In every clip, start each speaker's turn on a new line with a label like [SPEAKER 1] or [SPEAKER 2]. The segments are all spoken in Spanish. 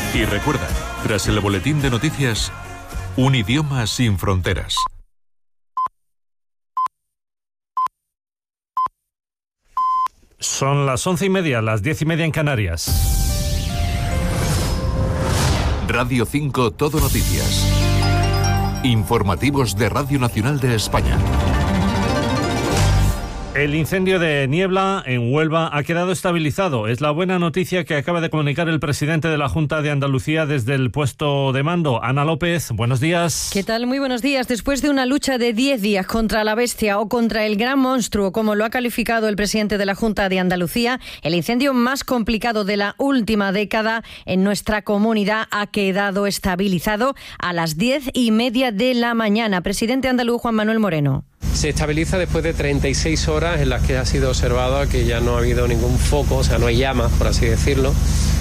[SPEAKER 1] Y recuerda, tras el boletín de noticias, un idioma sin fronteras.
[SPEAKER 2] Son las 11:30, las 10:30 en Canarias.
[SPEAKER 1] Radio 5 Todo Noticias. Informativos de Radio Nacional de España.
[SPEAKER 2] El incendio de Niebla en Huelva ha quedado estabilizado. Es la buena noticia que acaba de comunicar el presidente de la Junta de Andalucía desde el puesto de mando. Ana López, buenos días.
[SPEAKER 3] ¿Qué tal? Muy buenos días. Después de una lucha de 10 días contra la bestia o contra el gran monstruo, como lo ha calificado el presidente de la Junta de Andalucía, el incendio más complicado de la última década en nuestra comunidad ha quedado estabilizado a las 10:30 de la mañana. Presidente andaluz Juan Manuel Moreno.
[SPEAKER 4] Se estabiliza después de 36 horas en las que ha sido observado que ya no ha habido ningún foco, o sea, no hay llamas, por así decirlo,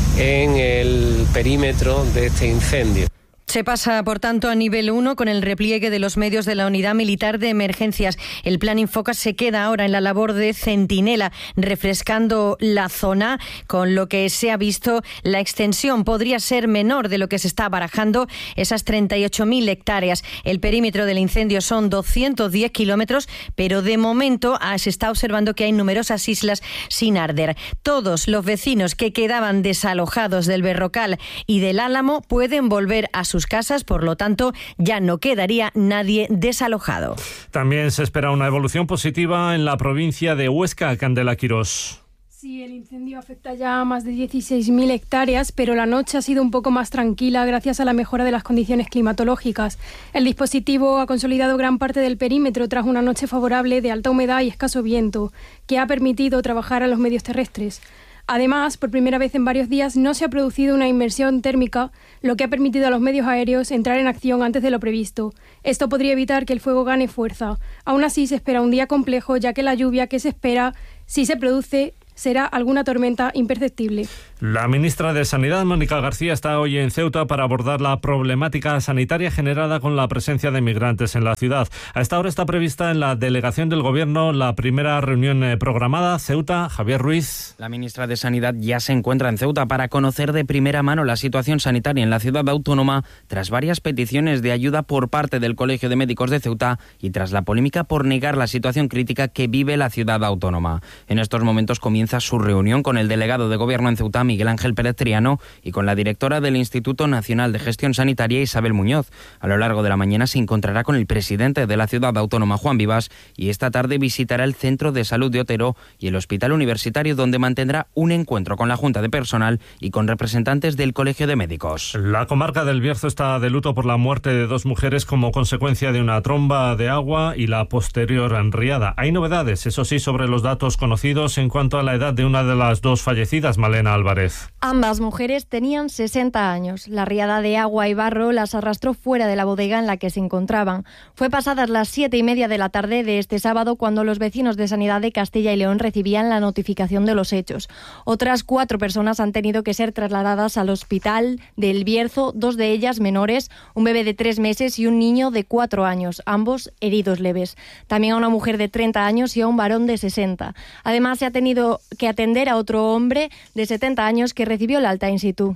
[SPEAKER 4] en el perímetro de este incendio.
[SPEAKER 3] Se pasa, por tanto, a nivel 1 con el repliegue de los medios de la Unidad Militar de Emergencias. El Plan Infoca se queda ahora en la labor de centinela, refrescando la zona, con lo que se ha visto la extensión podría ser menor de lo que se está barajando, esas 38.000 hectáreas. El perímetro del incendio son 210 kilómetros, pero de momento se está observando que hay numerosas islas sin arder. Todos los vecinos que quedaban desalojados del Berrocal y del Álamo pueden volver a sus casas, por lo tanto ya no quedaría nadie desalojado.
[SPEAKER 2] También se espera una evolución positiva en la provincia de Huesca, Candela Quirós.
[SPEAKER 5] Sí, el incendio afecta ya a más de 16.000 hectáreas, pero la noche ha sido un poco más tranquila gracias a la mejora de las condiciones climatológicas. El dispositivo ha consolidado gran parte del perímetro tras una noche favorable de alta humedad y escaso viento, que ha permitido trabajar a los medios terrestres. Además, por primera vez en varios días no se ha producido una inmersión térmica, lo que ha permitido a los medios aéreos entrar en acción antes de lo previsto. Esto podría evitar que el fuego gane fuerza. Aún así, se espera un día complejo, ya que la lluvia que se espera, si se produce, será alguna tormenta imperceptible.
[SPEAKER 2] La ministra de Sanidad, Mónica García, está hoy en Ceuta para abordar la problemática sanitaria generada con la presencia de migrantes en la ciudad. A esta hora está prevista en la delegación del Gobierno la primera reunión programada. Ceuta, Javier Ruiz.
[SPEAKER 6] La ministra de Sanidad ya se encuentra en Ceuta para conocer de primera mano la situación sanitaria en la ciudad autónoma tras varias peticiones de ayuda por parte del Colegio de Médicos de Ceuta y tras la polémica por negar la situación crítica que vive la ciudad autónoma. En estos momentos comienza su reunión con el delegado de Gobierno en Ceuta, Miguel Ángel Pérez Triano, y con la directora del Instituto Nacional de Gestión Sanitaria, Isabel Muñoz. A lo largo de la mañana se encontrará con el presidente de la ciudad autónoma, Juan Vivas, y esta tarde visitará el Centro de Salud de Otero y el Hospital Universitario, donde mantendrá un encuentro con la Junta de Personal y con representantes del Colegio de Médicos.
[SPEAKER 2] La comarca del Bierzo está de luto por la muerte de 2 mujeres como consecuencia de una tromba de agua y la posterior riada. Hay novedades, eso sí, sobre los datos conocidos en cuanto a la edad de una de las 2 fallecidas, Malena Álvarez.
[SPEAKER 7] Ambas mujeres tenían 60 años. La riada de agua y barro las arrastró fuera de la bodega en la que se encontraban. Fue pasadas las 7:30 de la tarde de este sábado cuando los vecinos de Sanidad de Castilla y León recibían la notificación de los hechos. Otras 4 personas han tenido que ser trasladadas al hospital del Bierzo, 2 de ellas menores, un bebé de 3 meses y un niño de 4 años, ambos heridos leves. También a una mujer de 30 años y a un varón de 60. Además, se ha tenido que atender a otro hombre de 70 años que recibió el alta in situ.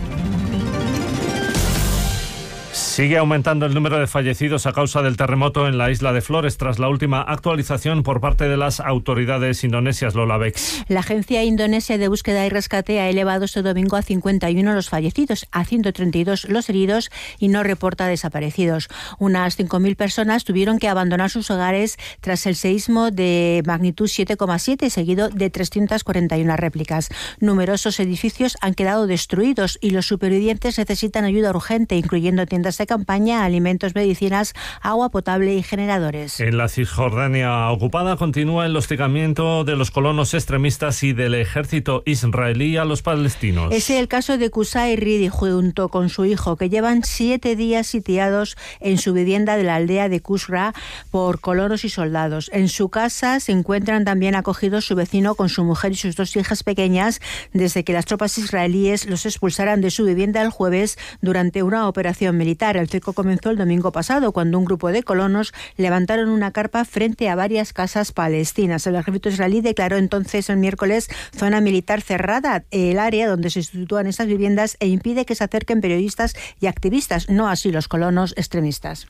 [SPEAKER 2] Sigue aumentando el número de fallecidos a causa del terremoto en la isla de Flores tras la última actualización por parte de las autoridades indonesias. Lola Bex.
[SPEAKER 8] La Agencia Indonesia de Búsqueda y Rescate ha elevado este domingo a 51 los fallecidos, a 132 los heridos y no reporta desaparecidos. Unas 5.000 personas tuvieron que abandonar sus hogares tras el seísmo de magnitud 7,7, seguido de 341 réplicas. Numerosos edificios han quedado destruidos y los supervivientes necesitan ayuda urgente, incluyendo tiendas de campaña, alimentos, medicinas, agua potable y generadores.
[SPEAKER 2] En la Cisjordania ocupada continúa el hostigamiento de los colonos extremistas y del ejército israelí a los palestinos.
[SPEAKER 8] Es el caso de Qusay Ridi junto con su hijo, que llevan 7 días sitiados en su vivienda de la aldea de Qusra por colonos y soldados. En su casa se encuentran también acogidos su vecino con su mujer y sus 2 hijas pequeñas desde que las tropas israelíes los expulsaran de su vivienda el jueves durante una operación militar. militar. El cerco comenzó el domingo pasado, cuando un grupo de colonos levantaron una carpa frente a varias casas palestinas. El ejército israelí declaró entonces el miércoles zona militar cerrada, el área donde se sitúan estas viviendas, e impide que se acerquen periodistas y activistas, no así los colonos extremistas.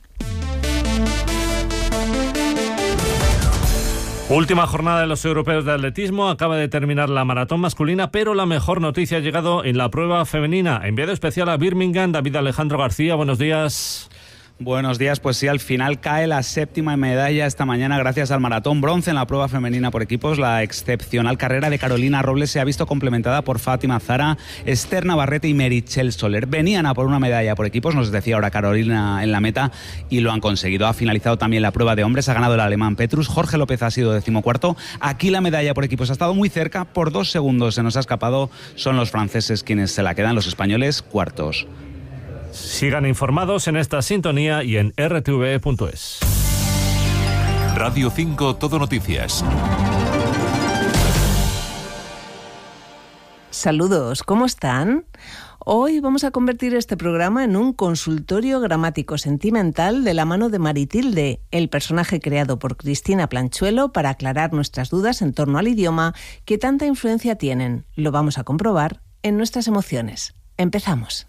[SPEAKER 2] Última jornada de los europeos de atletismo. Acaba de terminar la maratón masculina, pero la mejor noticia ha llegado en la prueba femenina. Enviado especial a Birmingham, David Alejandro García. Buenos días.
[SPEAKER 9] Buenos días, pues sí, al final cae la séptima medalla esta mañana gracias al maratón bronce en la prueba femenina por equipos. La excepcional carrera de Carolina Robles se ha visto complementada por Fátima Zara, Esther Navarrete y Meritxell Soler. Venían a por una medalla por equipos, nos decía ahora Carolina en la meta, y lo han conseguido. Ha finalizado también la prueba de hombres, ha ganado el alemán Petrus, Jorge López ha sido 14º. Aquí la medalla por equipos ha estado muy cerca, por 2 segundos se nos ha escapado. Son los franceses quienes se la quedan, los españoles cuartos.
[SPEAKER 2] Sigan informados en esta sintonía y en rtve.es.
[SPEAKER 1] Radio 5 Todo Noticias.
[SPEAKER 10] Saludos, ¿cómo están? Hoy vamos a convertir este programa en un consultorio gramático sentimental de la mano de Maritilde, el personaje creado por Cristina Planchuelo para aclarar nuestras dudas en torno al idioma que tanta influencia tienen. Lo vamos a comprobar en nuestras emociones. Empezamos.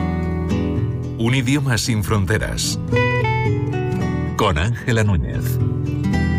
[SPEAKER 1] Un idioma sin fronteras. Con Ángela Núñez.